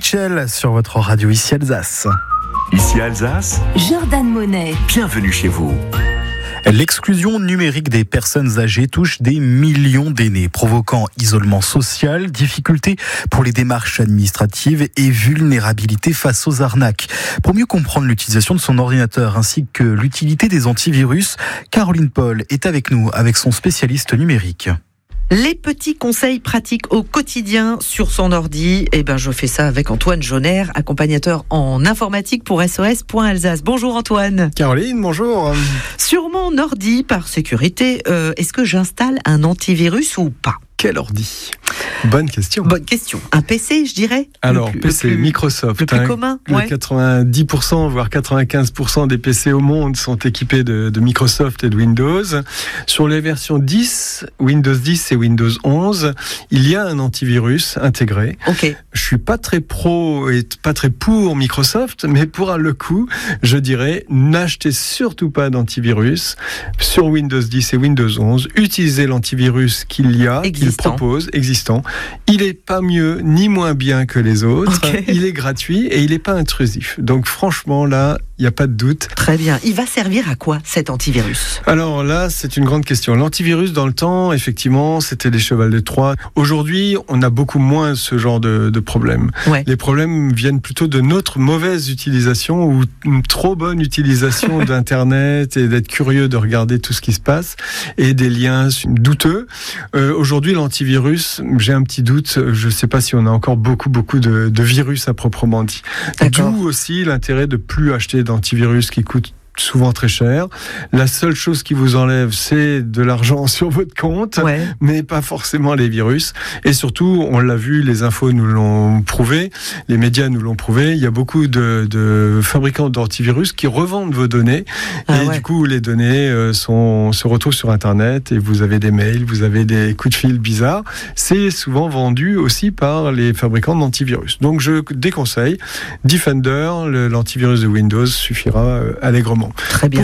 Mitchell sur votre radio ici Alsace. Ici Alsace, Jordan Monet. bienvenue chez vous. L'exclusion numérique des personnes âgées touche des millions d'aînés, provoquant isolement social, difficultés pour les démarches administratives et vulnérabilité face aux arnaques. Pour mieux comprendre l'utilisation de son ordinateur ainsi que l'utilité des antivirus, Caroline Paul est avec nous avec son spécialiste numérique. Les petits conseils pratiques au quotidien sur son ordi. Je fais ça avec Antoine Jonner, accompagnateur en informatique pour SOS.Alsace. Bonjour Antoine. Caroline, bonjour. Sur mon ordi, par sécurité, est-ce que j'installe un antivirus ou pas ? Quel ordi ? Bonne question. Bonne question. Un PC, je dirais ? Alors, PC Microsoft. Le plus commun, ouais. 90%, voire 95% des PC au monde sont équipés de Microsoft et de Windows. Sur les versions 10, Windows 10 et Windows 11, il y a un antivirus intégré. Ok. Je suis pas très pro et pas très pour Microsoft, mais pour le coup, je dirais, n'achetez surtout pas d'antivirus sur Windows 10 et Windows 11. Utilisez l'antivirus qu'il y a, qu'il propose, existant. Il est pas mieux ni moins bien que les autres. Okay. Il est gratuit et il est pas intrusif. Donc franchement, là, il n'y a pas de doute. Très bien. Il va servir à quoi, cet antivirus ? Alors là, c'est une grande question. L'antivirus, dans le temps, effectivement, c'était des chevals de Troie. Aujourd'hui, on a beaucoup moins ce genre de problèmes. Ouais. Les problèmes viennent plutôt de notre mauvaise utilisation ou une trop bonne utilisation d'Internet et d'être curieux de regarder tout ce qui se passe et des liens douteux. Aujourd'hui, l'antivirus, j'ai un petit doute. Je ne sais pas si on a encore beaucoup de virus à proprement dit. D'où aussi l'intérêt de plus acheter d'antivirus qui coûtent souvent très cher. La seule chose qui vous enlève, c'est de l'argent sur votre compte, mais pas forcément les virus. Et surtout, on l'a vu, les infos nous l'ont prouvé, les médias nous l'ont prouvé, il y a beaucoup de fabricants d'antivirus qui revendent vos données. Du coup, les données se retrouvent sur Internet et vous avez des mails, vous avez des coups de fil bizarres. C'est souvent vendu aussi par les fabricants d'antivirus. Donc, je déconseille Defender, l'antivirus de Windows suffira allègrement. Très bien.